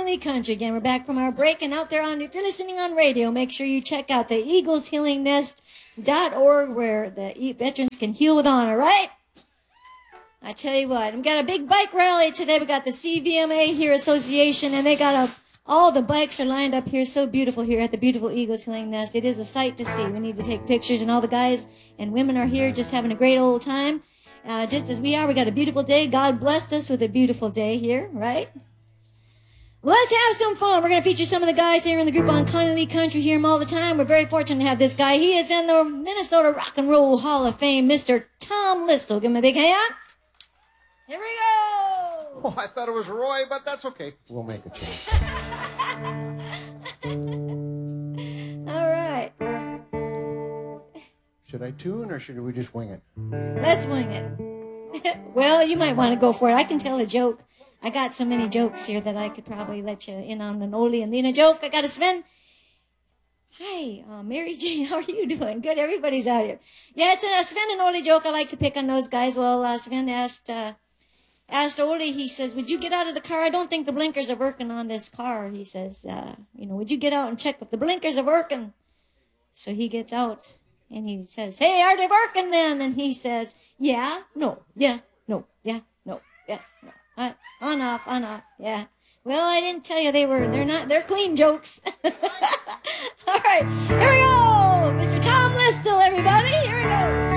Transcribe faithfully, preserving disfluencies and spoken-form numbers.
Connolly Country. Again, we're back from our break, and out there on, if you're listening on radio, make sure you check out the eagles healing nest dot org where the veterans can heal with honor, right? I tell you what, we've got a big bike rally today. We got the C V M A here association, and they got a, all the bikes are lined up here, so beautiful here at the beautiful Eagles Healing Nest. It is a sight to see. We need to take pictures, and all the guys and women are here just having a great old time. Uh, just as we are, we got a beautiful day. God blessed us with a beautiful day here, right? Let's have some fun. We're going to feature some of the guys here in the group on Connolly Country. Hear them all the time. We're very fortunate to have this guy. He is in the Minnesota Rock and Roll Hall of Fame, Mister Tom Listel. Give him a big hand. Here we go. Oh, I thought it was Roy, but that's okay. We'll make a change. All right. Should I tune or should we just wing it? Let's wing it. Well, you might want to go for it. I can tell a joke. I got so many jokes here that I could probably let you in on an Oli and Lena joke. I got a Sven. Hi, uh, Mary Jane, how are you doing? Good, everybody's out here. Yeah, it's a Sven and Oli joke. I like to pick on those guys. Well, uh, Sven asked, uh, asked Oli, he says, would you get out of the car? I don't think the blinkers are working on this car. He says, uh, you know, would you get out and check if the blinkers are working? So he gets out and he says, hey, are they working then? And he says, yeah, no, yeah, no, yeah, no, yes, no. Uh, on, off, on, off, yeah. Well, I didn't tell you they were, they're not, they're clean jokes. All right, here we go. Mister Tom Listel, everybody. Here we go.